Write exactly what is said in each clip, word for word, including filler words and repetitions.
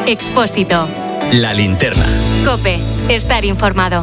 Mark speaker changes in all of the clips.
Speaker 1: Expósito.
Speaker 2: La linterna.
Speaker 1: COPE. Estar informado.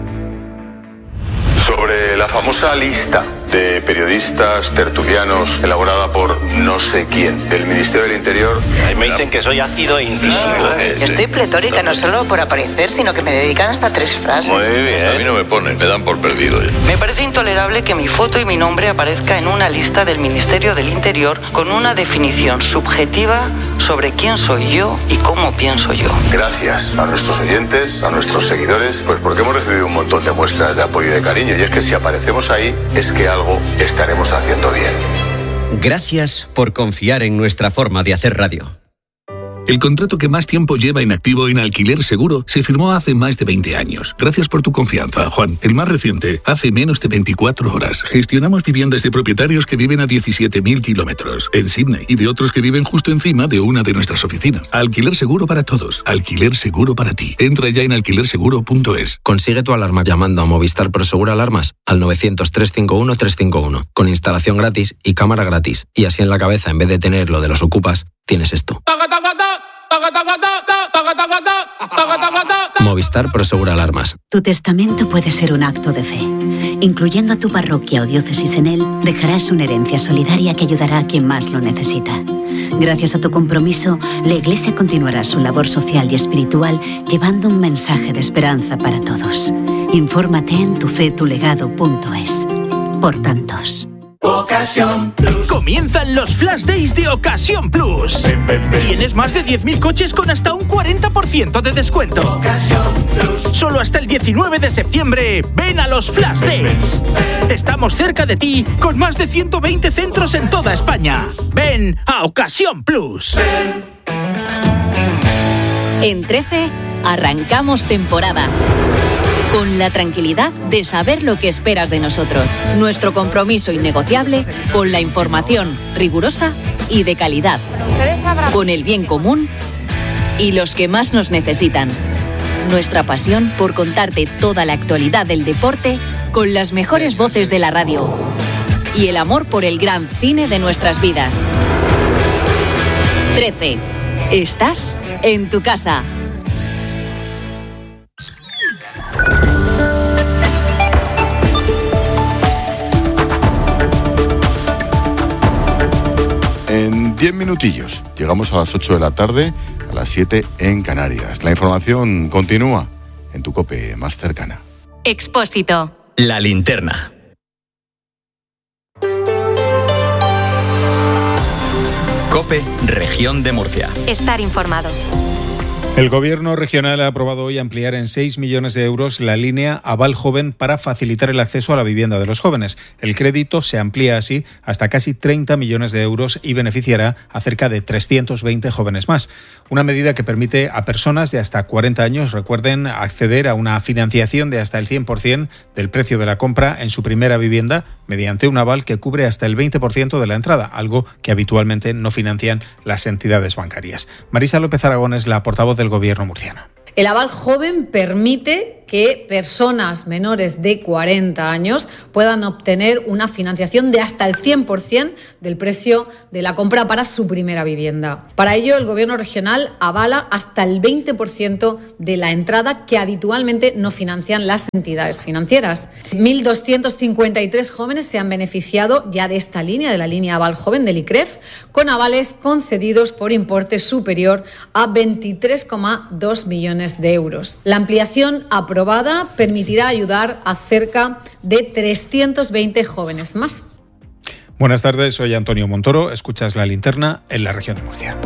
Speaker 3: Sobre la famosa lista de periodistas tertulianos elaborada por no sé quién del Ministerio del Interior.
Speaker 4: Ahí me dicen que soy ácido e incisivo.
Speaker 5: Yo estoy pletórica, no solo por aparecer, sino que me dedican hasta tres frases.
Speaker 4: Muy bien.
Speaker 6: A mí no me ponen, me dan por perdido.
Speaker 5: Me parece intolerable que mi foto y mi nombre aparezca en una lista del Ministerio del Interior con una definición subjetiva sobre quién soy yo y cómo pienso yo.
Speaker 3: Gracias a nuestros oyentes, a nuestros seguidores, pues porque hemos recibido un montón de muestras de apoyo y de cariño. Y es que si aparecemos ahí, es que algo estaremos haciendo bien.
Speaker 2: Gracias por confiar en nuestra forma de hacer radio.
Speaker 7: El contrato que más tiempo lleva inactivo en Alquiler Seguro se firmó hace más de veinte años. Gracias por tu confianza, Juan. El más reciente, hace menos de veinticuatro horas. Gestionamos viviendas de propietarios que viven a diecisiete mil kilómetros en Sydney y de otros que viven justo encima de una de nuestras oficinas. Alquiler Seguro para todos. Alquiler Seguro para ti. Entra ya en alquiler seguro punto es.
Speaker 8: Consigue tu alarma llamando a Movistar Prosegur Alarmas al novecientos, trescientos cincuenta y uno, trescientos cincuenta y uno con instalación gratis y cámara gratis. Y así en la cabeza, en vez de tener lo de los ocupas, tienes esto. Movistar Prosegur Alarmas.
Speaker 9: Tu testamento puede ser un acto de fe. Incluyendo a tu parroquia o diócesis en él, dejarás una herencia solidaria que ayudará a quien más lo necesita. Gracias a tu compromiso, la Iglesia continuará su labor social y espiritual llevando un mensaje de esperanza para todos. Infórmate en tufetulegado punto es. Por tantos.
Speaker 10: Ocasión Plus. Comienzan los Flash Days de Ocasión Plus. Ven, ven, ven. Tienes más de diez mil coches con hasta un cuarenta por ciento de descuento. Ocasión Plus. Solo hasta el diecinueve de septiembre, ven a los Flash Days. Ven, ven. Estamos cerca de ti con más de ciento veinte centros en toda España. Ven a Ocasión Plus. Ven.
Speaker 1: En trece, arrancamos temporada. Con la tranquilidad de saber lo que esperas de nosotros. Nuestro compromiso innegociable con la información rigurosa y de calidad. Con el bien común y los que más nos necesitan. Nuestra pasión por contarte toda la actualidad del deporte con las mejores voces de la radio. Y el amor por el gran cine de nuestras vidas. trece. Estás en tu casa.
Speaker 3: En diez minutillos llegamos a las ocho de la tarde, a las siete en Canarias. La información continúa en tu COPE más cercana.
Speaker 1: Expósito.
Speaker 2: La linterna. COPE, Región de Murcia.
Speaker 1: Estar informado.
Speaker 11: El Gobierno regional ha aprobado hoy ampliar en seis millones de euros la línea Aval Joven para facilitar el acceso a la vivienda de los jóvenes. El crédito se amplía así hasta casi treinta millones de euros y beneficiará a cerca de trescientos veinte jóvenes más. Una medida que permite a personas de hasta cuarenta años, recuerden, acceder a una financiación de hasta el cien por ciento del precio de la compra en su primera vivienda mediante un aval que cubre hasta el veinte por ciento de la entrada, algo que habitualmente no financian las entidades bancarias. Marisa López Aragón es la portavoz del Gobierno murciano.
Speaker 12: El aval joven permite que personas menores de cuarenta años puedan obtener una financiación de hasta el cien por ciento del precio de la compra para su primera vivienda. Para ello, el Gobierno regional avala hasta el veinte por ciento de la entrada que habitualmente no financian las entidades financieras. mil doscientos cincuenta y tres jóvenes se han beneficiado ya de esta línea, de la línea aval joven del I C R E F, con avales concedidos por importe superior a veintitrés coma dos millones de euros. La ampliación aprobada aprobada permitirá ayudar a cerca de trescientos veinte jóvenes más.
Speaker 11: Buenas tardes, soy Antonio Montoro, escuchas La Linterna en la región de Murcia.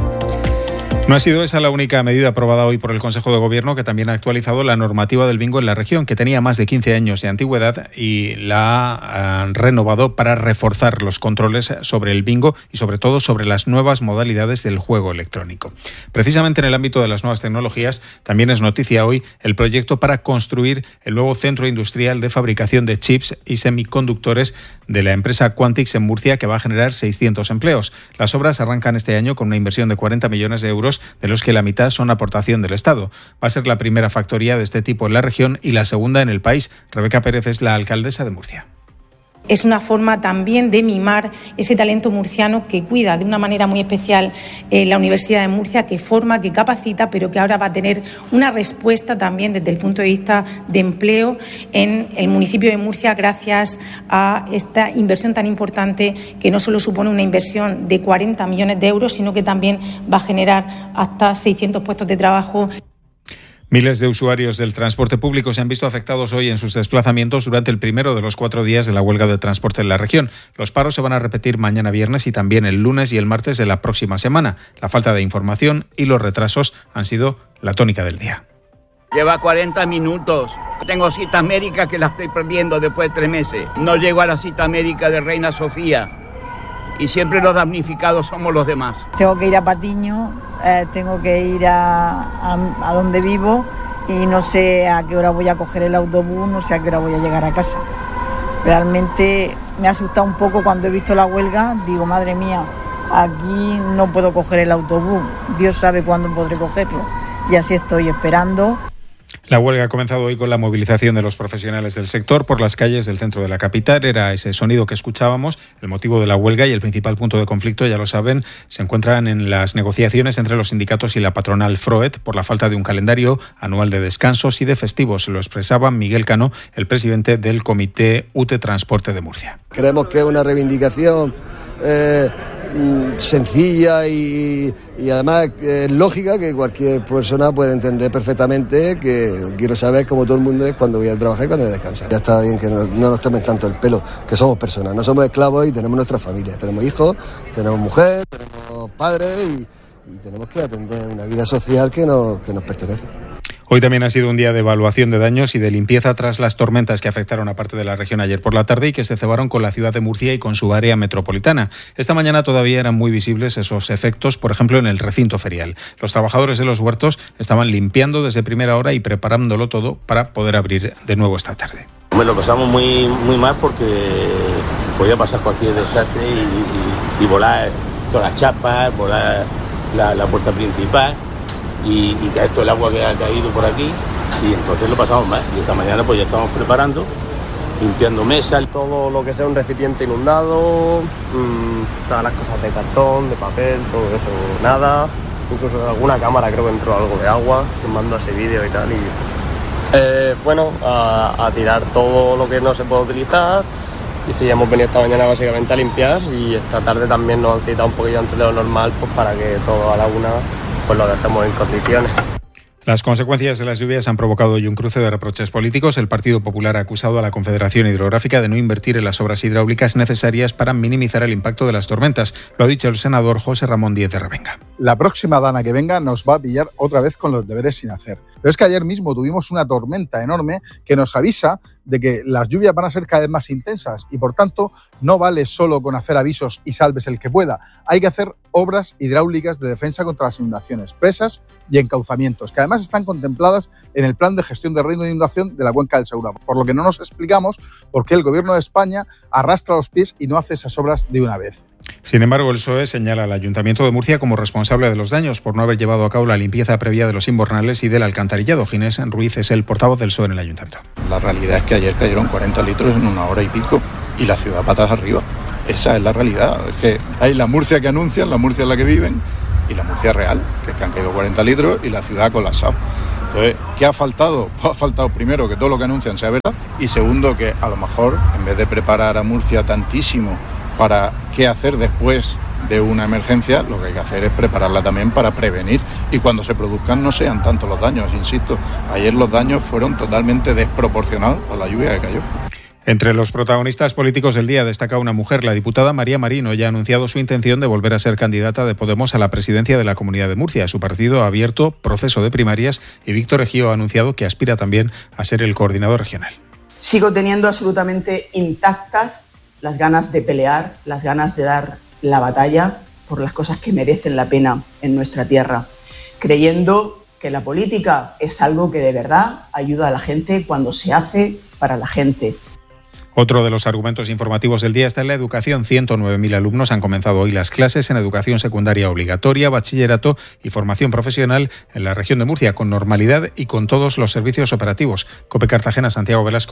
Speaker 11: No ha sido esa la única medida aprobada hoy por el Consejo de Gobierno, que también ha actualizado la normativa del bingo en la región, que tenía más de quince años de antigüedad, y la ha renovado para reforzar los controles sobre el bingo y sobre todo sobre las nuevas modalidades del juego electrónico. Precisamente en el ámbito de las nuevas tecnologías también es noticia hoy el proyecto para construir el nuevo centro industrial de fabricación de chips y semiconductores de la empresa Quantix en Murcia, que va a generar seiscientos empleos. Las obras arrancan este año con una inversión de cuarenta millones de euros, de los que la mitad son aportación del Estado. Va a ser la primera factoría de este tipo en la región y la segunda en el país. Rebeca Pérez es la alcaldesa de Murcia.
Speaker 13: es una forma también de mimar ese talento murciano que cuida de una manera muy especial eh, la Universidad de Murcia, que forma, que capacita, pero que ahora va a tener una respuesta también desde el punto de vista de empleo en el municipio de Murcia, gracias a esta inversión tan importante que no solo supone una inversión de cuarenta millones de euros, sino que también va a generar hasta seiscientos puestos de trabajo.
Speaker 11: Miles de usuarios del transporte público se han visto afectados hoy en sus desplazamientos durante el primero de los cuatro días de la huelga de transporte en la región. Los paros se van a repetir mañana viernes y también el lunes y el martes de la próxima semana. La falta de información y los retrasos han sido la tónica del día.
Speaker 14: Lleva cuarenta minutos. Tengo cita médica que la estoy perdiendo después de tres meses. No llego a la cita médica de Reina Sofía. Y siempre los damnificados somos los demás.
Speaker 15: Tengo que ir a Patiño, eh, tengo que ir a, a, a donde vivo y no sé a qué hora voy a coger el autobús, no sé a qué hora voy a llegar a casa. Realmente me ha asustado un poco cuando he visto la huelga. Digo, madre mía, aquí no puedo coger el autobús. Dios sabe cuándo podré cogerlo. Y así estoy esperando.
Speaker 11: La huelga ha comenzado hoy con la movilización de los profesionales del sector por las calles del centro de la capital. Era ese sonido que escuchábamos. El motivo de la huelga y el principal punto de conflicto, ya lo saben, se encuentran en las negociaciones entre los sindicatos y la patronal Froet por la falta de un calendario anual de descansos y de festivos. Lo expresaba Miguel Cano, el presidente del Comité U T E Transporte de Murcia.
Speaker 16: Creemos que es una reivindicación eh, sencilla y, y además eh, lógica, que cualquier persona puede entender perfectamente, que quiero saber, como todo el mundo, es cuando voy a trabajar y cuando voy a descansar. Ya está bien que no, no nos tomen tanto el pelo, que somos personas, no somos esclavos y tenemos nuestras familias, tenemos hijos, tenemos mujer, tenemos padres y, y tenemos que atender una vida social que nos, que nos pertenece.
Speaker 11: Hoy también ha sido un día de evaluación de daños y de limpieza tras las tormentas que afectaron a parte de la región ayer por la tarde y que se cebaron con la ciudad de Murcia y con su área metropolitana. Esta mañana todavía eran muy visibles esos efectos, por ejemplo, en el recinto ferial. Los trabajadores de los huertos estaban limpiando desde primera hora y preparándolo todo para poder abrir de nuevo esta tarde.
Speaker 17: Me lo pasamos muy, muy mal porque podía pasar cualquier desastre y, y, y volar todas las chapas, volar la, la puerta principal. Y, y caer todo el agua que ha caído por aquí y entonces lo pasamos mal y esta mañana pues ya estamos preparando, limpiando mesas.
Speaker 18: Todo lo que sea un recipiente inundado, mmm, todas las cosas de cartón, de papel, todo eso, nada, incluso alguna cámara creo que entró algo de agua, que mando ese vídeo y tal y eh, bueno, a, a tirar todo lo que no se puede utilizar. Y sí, hemos venido esta mañana básicamente a limpiar y esta tarde también nos han citado un poquillo antes de lo normal pues para que todo a la una pues lo dejemos en condiciones.
Speaker 11: Las consecuencias de las lluvias han provocado hoy un cruce de reproches políticos. El Partido Popular ha acusado a la Confederación Hidrográfica de no invertir en las obras hidráulicas necesarias para minimizar el impacto de las tormentas. Lo ha dicho el senador José Ramón Díez de Revenga.
Speaker 19: La próxima dana que venga nos va a pillar otra vez con los deberes sin hacer. Pero es que ayer mismo tuvimos una tormenta enorme que nos avisa de que las lluvias van a ser cada vez más intensas y, por tanto, no vale solo con hacer avisos y salves el que pueda. Hay que hacer obras hidráulicas de defensa contra las inundaciones, presas y encauzamientos, que además están contempladas en el Plan de Gestión de Riesgo de Inundación de la Cuenca del Segura, por lo que no nos explicamos por qué el Gobierno de España arrastra los pies y no hace esas obras de una vez.
Speaker 11: Sin embargo, el P S O E señala al Ayuntamiento de Murcia como responsable de los daños por no haber llevado a cabo la limpieza previa de los invernales y del alcantarillado. Ginés Ruiz es el portavoz del P S O E en el Ayuntamiento.
Speaker 20: La realidad es que ayer cayeron cuarenta litros en una hora y pico y la ciudad patas arriba. Esa es la realidad. Es que hay la Murcia que anuncian, la Murcia en la que viven y la Murcia real, que es que han caído cuarenta litros y la ciudad ha colapsado. Entonces, ¿qué ha faltado? Pues ha faltado primero que todo lo que anuncian sea verdad y segundo que a lo mejor en vez de preparar a Murcia tantísimo para qué hacer después de una emergencia, lo que hay que hacer es prepararla también para prevenir y cuando se produzcan no sean tantos los daños. Insisto, ayer los daños fueron totalmente desproporcionados a la lluvia que cayó.
Speaker 11: Entre los protagonistas políticos del día destaca una mujer. La diputada María Marino ya ha anunciado su intención de volver a ser candidata de Podemos a la presidencia de la Comunidad de Murcia. Su partido ha abierto proceso de primarias y Víctor Ejío ha anunciado que aspira también a ser el coordinador regional.
Speaker 21: Sigo teniendo absolutamente intactas las ganas de pelear, las ganas de dar la batalla por las cosas que merecen la pena en nuestra tierra, creyendo que la política es algo que de verdad ayuda a la gente cuando se hace para la gente.
Speaker 11: Otro de los argumentos informativos del día está en la educación. ciento nueve mil alumnos han comenzado hoy las clases en educación secundaria obligatoria, bachillerato y formación profesional en la región de Murcia, con normalidad y con todos los servicios operativos. COPE Cartagena, Santiago Velasco.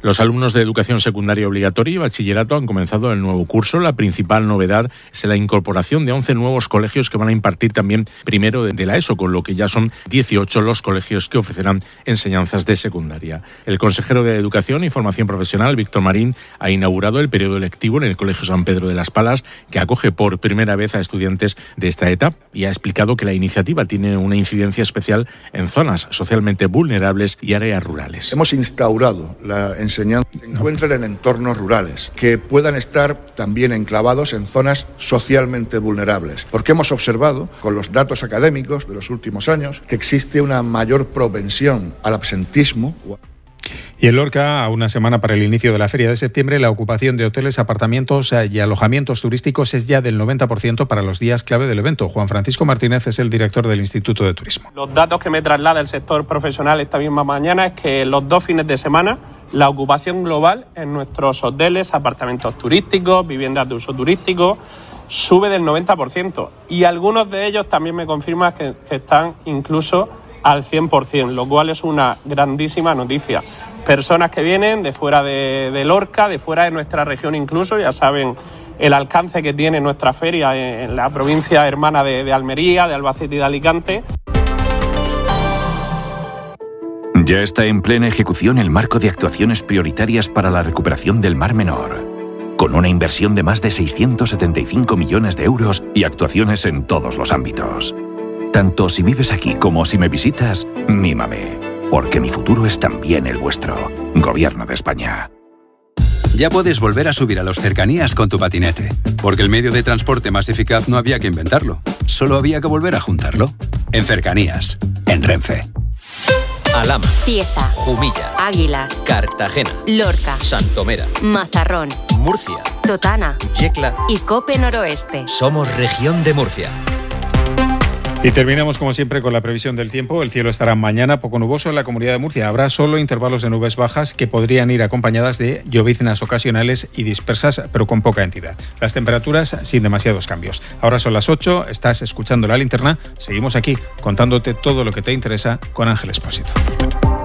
Speaker 4: Los alumnos de educación secundaria obligatoria y bachillerato han comenzado el nuevo curso. La principal novedad es la incorporación de once nuevos colegios que van a impartir también primero de la ESO, con lo que ya son dieciocho los colegios que ofrecerán enseñanzas de secundaria. El consejero de Educación y Formación Profesional, Víctor Marín, ha inaugurado el periodo lectivo en el Colegio San Pedro de las Palas, que acoge por primera vez a estudiantes de esta etapa, y ha explicado que la iniciativa tiene una incidencia especial en zonas socialmente vulnerables y áreas rurales.
Speaker 22: Hemos instaurado la enseñanza se encuentren en entornos rurales, que puedan estar también enclavados en zonas socialmente vulnerables, porque hemos observado con los datos académicos de los últimos años que existe una mayor propensión al absentismo.
Speaker 11: Y en Lorca, a una semana para el inicio de la feria de septiembre, la ocupación de hoteles, apartamentos y alojamientos turísticos es ya del noventa por ciento para los días clave del evento. Juan Francisco Martínez es el director del Instituto de Turismo.
Speaker 23: Los datos que me traslada el sector profesional esta misma mañana es que los dos fines de semana la ocupación global en nuestros hoteles, apartamentos turísticos, viviendas de uso turístico, sube del noventa por ciento. Y algunos de ellos también me confirman que, que están incluso al cien por ciento, lo cual es una grandísima noticia. Personas que vienen de fuera de, de Lorca, de fuera de nuestra región incluso, ya saben el alcance que tiene nuestra feria en la provincia hermana de, de Almería, de Albacete y de Alicante.
Speaker 24: Ya está en plena ejecución el marco de actuaciones prioritarias para la recuperación del Mar Menor, con una inversión de más de seiscientos setenta y cinco millones de euros y actuaciones en todos los ámbitos. Tanto si vives aquí como si me visitas, mímame, porque mi futuro es también el vuestro. Gobierno de España.
Speaker 25: Ya puedes volver a subir a los cercanías con tu patinete, porque el medio de transporte más eficaz no había que inventarlo, solo había que volver a juntarlo. En Cercanías, en Renfe.
Speaker 2: Alhama,
Speaker 26: Cieza,
Speaker 2: Jumilla,
Speaker 26: Águilas,
Speaker 2: Cartagena,
Speaker 26: Lorca,
Speaker 2: Santomera,
Speaker 26: Mazarrón,
Speaker 2: Murcia,
Speaker 26: Totana,
Speaker 2: Yecla
Speaker 26: y Cope Noroeste.
Speaker 2: Somos Región de Murcia.
Speaker 11: Y terminamos como siempre con la previsión del tiempo. El cielo estará mañana poco nuboso en la Comunidad de Murcia. Habrá solo intervalos de nubes bajas que podrían ir acompañadas de lloviznas ocasionales y dispersas, pero con poca entidad. Las temperaturas sin demasiados cambios. Ahora son las ocho, estás escuchando La Linterna. Seguimos aquí contándote todo lo que te interesa con Ángel Expósito.